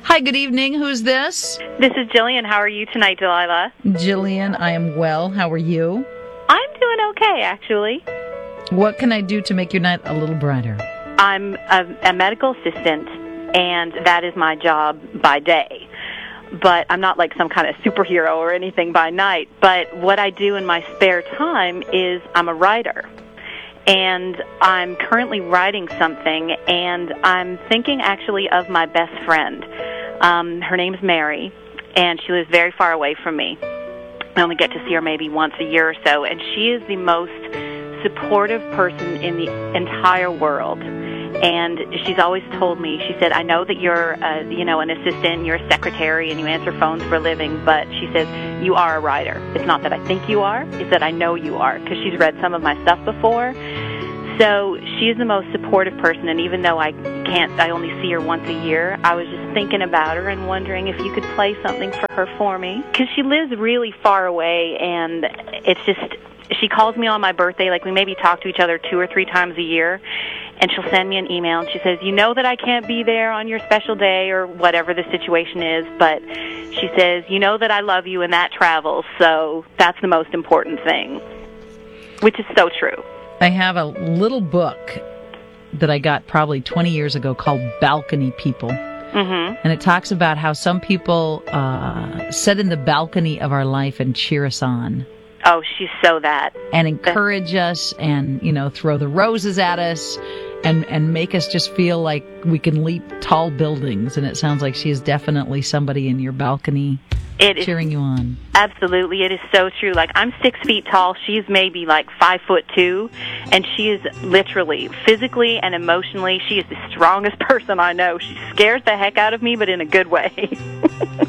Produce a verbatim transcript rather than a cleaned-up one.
Hi, good evening. Who's this? This is Jillian. How are you tonight, Delilah? Jillian, I am well. How are you? I'm doing okay, actually. What can I do to make your night a little brighter? I'm a, a medical assistant, and that is my job by day. But I'm not like some kind of superhero or anything by night. But what I do in my spare time is I'm a writer. And I'm currently writing something, and I'm thinking actually of my best friend. Um, her name's Mary, and she lives very far away from me. I only get to see her maybe once a year or so, and she is the most supportive person in the entire world. And she's always told me, she said, I know that you're, uh, you know, an assistant, you're a secretary, and you answer phones for a living, but she says, you are a writer. It's not that I think you are, it's that I know you are, because she's read some of my stuff before. So she is the most supportive person, and even though I can't, I only see her once a year, I was just thinking about her and wondering if you could play something for her for me. Because she lives really far away, and it's just, she calls me on my birthday, like we maybe talk to each other two or three times a year, and she'll send me an email, and she says, you know that I can't be there on your special day or whatever the situation is, but she says, you know that I love you and that travels, so that's the most important thing, which is so true. I have a little book that I got probably twenty years ago called Balcony People. Mm-hmm. And it talks about how some people uh, sit in the balcony of our life and cheer us on. Oh, she's so that. And encourage us and, you know, throw the roses at us and, and make us just feel like we can leap tall buildings. And it sounds like she is definitely somebody in your balcony it cheering is, you on. Absolutely. It is so true. Like, I'm six feet tall. She's maybe like five foot two. And she is literally, physically and emotionally, she is the strongest person I know. She scares the heck out of me, but in a good way.